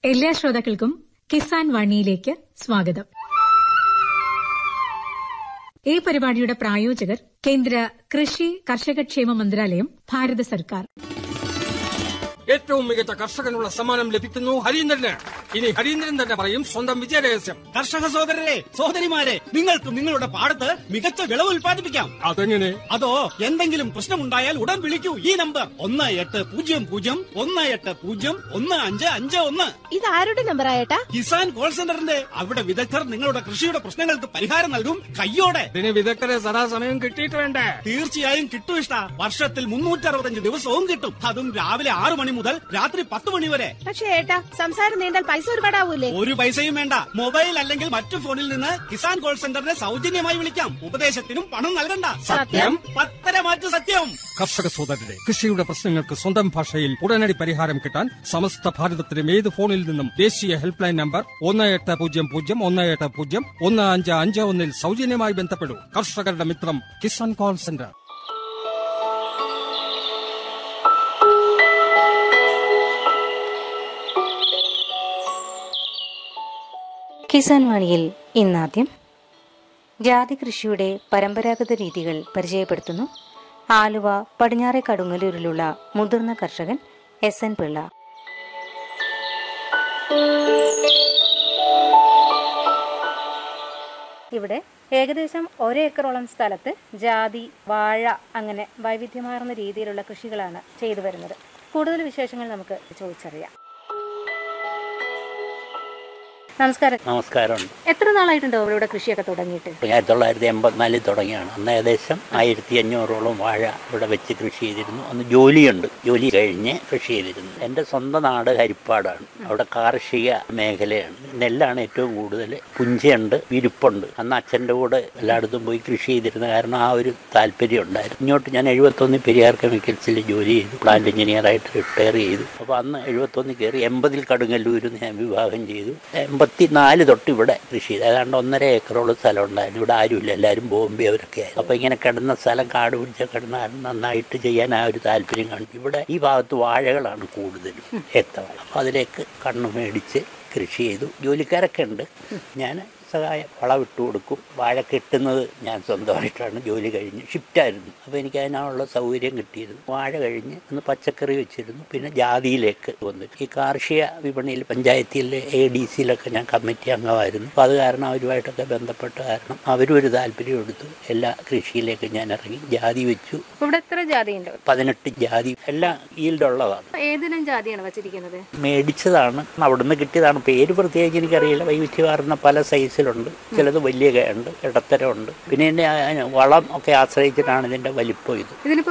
എല്ലാ ശ്രോതാക്കൾക്കും കിസാൻ വാണിയിലേക്ക് സ്വാഗതം. ഈ പരിപാടിയുടെ പ്രായോജകർ കേന്ദ്ര കൃഷി കർഷകക്ഷേമ മന്ത്രാലയം, ഭാരത സർക്കാർ. ഏറ്റവും മികച്ച കർഷകനുള്ള സമ്മാനം ലഭിക്കുന്നു ഹരീന്ദ്രന്. ഇനി ഹരീന്ദ്രൻ തന്നെ പറയും സ്വന്തം വിജയരഹസ്യം. കർഷക സഹോദരരെ, സഹോദരിമാരെ, നിങ്ങൾക്കും നിങ്ങളുടെ പാടത്ത് മികച്ച വിളവ് ഉൽപ്പാദിപ്പിക്കാം. അതെങ്ങനെ? അതോ എന്തെങ്കിലും പ്രശ്നമുണ്ടായാൽ ഉടൻ വിളിക്കൂ ഈ നമ്പർ 1800-180-1551. ഇതാരുടെ നമ്പറായേട്ടാ? കിസാൻ കോൾ സെന്ററിന്റെ. അവിടെ വിദഗ്ധർ നിങ്ങളുടെ കൃഷിയുടെ പ്രശ്നങ്ങൾക്ക് പരിഹാരം നൽകും കയ്യോടെ. ഇതിന് വിദഗ്ധരെ സദാസമയം കിട്ടിയിട്ട് വേണ്ടേ? തീർച്ചയായും കിട്ടും ഇഷ്ട. വർഷത്തിൽ 365 ദിവസവും കിട്ടും. അതും രാവിലെ 6 മണി മുതൽ രാത്രി 10 മണി വരെ. പക്ഷേ ഏട്ടാ, സംസാരം നീണ്ടാൽ പൈസ ഒരുപാടാവൂലേ? ഒരു പൈസയും വേണ്ട. മൊബൈൽ അല്ലെങ്കിൽ മറ്റു ഫോണിൽ നിന്ന് കിസാൻ കോൾ സെന്ററിനെ സൗജന്യമായി വിളിക്കാം. ഉപദേശത്തിനും പണം നൽകണ്ട. സത്യം? 10 സത്യം. കർഷക സോദരരെ, കൃഷിയുടെ പ്രശ്നങ്ങൾക്ക് സ്വന്തം ഭാഷയിൽ ഉടനടി പരിഹാരം കിട്ടാൻ സമസ്ത ഭാരതത്തിലും ഏത് ഫോണിൽ നിന്നും ദേശീയ ഹെൽപ്പ് ലൈൻ നമ്പർ 1800-180-1551 സൗജന്യമായി ബന്ധപ്പെടൂ. കർഷകരുടെ മിത്രം കിസാൻ കോൾ സെന്റർ. കിസാൻ വാണിയിൽ ഇന്നാദ്യം ജാതി കൃഷിയുടെ പരമ്പരാഗത രീതികൾ പരിചയപ്പെടുത്തുന്നു ആലുവ പടിഞ്ഞാറെ കടുങ്ങല്ലൂരിലുള്ള മുതിർന്ന കർഷകൻ SN പിള്ള. ഇവിടെ ഏകദേശം 1 ഏക്കറോളം സ്ഥലത്ത് ജാതി, വാഴ, അങ്ങനെ വൈവിധ്യമാർന്ന രീതിയിലുള്ള കൃഷികളാണ് ചെയ്തു വരുന്നത്. കൂടുതൽ വിശേഷങ്ങൾ നമുക്ക് ചോദിച്ചറിയാം. നമസ്കാരം. നമസ്കാരം. എത്ര നാളായിട്ടുണ്ടോ ഇവിടെ കൃഷിയൊക്കെ തുടങ്ങിയിട്ട്? 1984 തുടങ്ങിയാണ്. അന്ന് ഏകദേശം 1500ഓളം വാഴ ഇവിടെ വെച്ച് കൃഷി ചെയ്തിരുന്നു. അന്ന് ജോലിയുണ്ട്. ജോലി കഴിഞ്ഞ് കൃഷി ചെയ്തിരുന്നു. എൻ്റെ സ്വന്തം നാട് ഹരിപ്പാടാണ്. അവിടെ കാർഷിക മേഖലയാണ്. നെല്ലാണ് ഏറ്റവും കൂടുതൽ. പുഞ്ചയുണ്ട്, വിരിപ്പുണ്ട്. അന്ന് അച്ഛൻ്റെ കൂടെ എല്ലായിടത്തും പോയി കൃഷി ചെയ്തിരുന്ന കാരണം ആ ഒരു താല്പര്യം ഉണ്ടായിരുന്നു. ഇങ്ങോട്ട് ഞാൻ 71 പെരിയാർ കെമിക്കൽസിൽ ജോലി ചെയ്തു. പ്ലാന്റ് എഞ്ചിനീയറായിട്ട് റിട്ടയർ ചെയ്തു. അപ്പോൾ അന്ന് 71 കയറി 80 കടുങ്ങല്ലൂരിൽ ഞാൻ വിവാഹം ചെയ്തു. 84 തൊട്ട് ഇവിടെ കൃഷി ചെയ്ത് ഏതാണ്ട് 1.5 ഏക്കറോളം സ്ഥലം ഉണ്ടായിരുന്നു. ഇവിടെ ആരുമില്ല, എല്ലാവരും ബോംബെ അവരൊക്കെ ആയിരുന്നു. അപ്പോൾ ഇങ്ങനെ കിടന്ന സ്ഥലം കാട് പിടിച്ച കിടന്ന നന്നായിട്ട് ചെയ്യാൻ ആ ഒരു താല്പര്യം കാണിച്ചു. ഇവിടെ ഈ ഭാഗത്ത് വാഴകളാണ് കൂടുതലും, ഏത്തവാഴ. അപ്പോൾ അതിലേക്ക് കണ്ണ് മേടിച്ച് കൃഷി ചെയ്തു. ജോലിക്കാരൊക്കെ ഉണ്ട്. ഞാൻ സഹായം വളമിട്ട് കൊടുക്കും. വാഴ കെട്ടുന്നത് ഞാൻ സ്വന്തമായിട്ടാണ്. ജോലി കഴിഞ്ഞ് ഷിഫ്റ്റായിരുന്നു. അപ്പോൾ എനിക്ക് അതിനുള്ള സൗകര്യം കിട്ടിയിരുന്നു. വാഴ കഴിഞ്ഞ് അന്ന് പച്ചക്കറി വെച്ചിരുന്നു. പിന്നെ ജാതിയിലേക്ക് വന്നിട്ട് ഈ കാർഷിക വിപണിയിൽ പഞ്ചായത്തിലെ ADCയിലൊക്കെ ഞാൻ കമ്മിറ്റി അംഗമായിരുന്നു. അപ്പോൾ അത് കാരണം അവരുമായിട്ടൊക്കെ ബന്ധപ്പെട്ട കാരണം അവരും ഒരു താല്പര്യം എടുത്തു. എല്ലാ കൃഷിയിലേക്ക് ഞാൻ ഇറങ്ങി. ജാതി വെച്ചു. ഇവിടെ എത്ര ജാതിയുണ്ട്? 18 ജാതി. എല്ലാം ഈൽഡുള്ളതാണ്. ഏതിനും ജാതിയാണ് വെച്ചിരിക്കുന്നത്? മേടിച്ചതാണ്, അവിടുന്ന് കിട്ടിയതാണ്. പേര് പ്രത്യേകിച്ച് എനിക്കറിയില്ല. വൈവിധ്യമാർന്ന പല സൈസിലുണ്ട്. ചിലത് വലിയ ഉണ്ട്, ഇടത്തരം ഉണ്ട്. പിന്നെ ഇതിൻ്റെ വളം ഒക്കെ ആശ്രയിച്ചിട്ടാണ് ഇതിൻ്റെ വലിപ്പം. ഇത്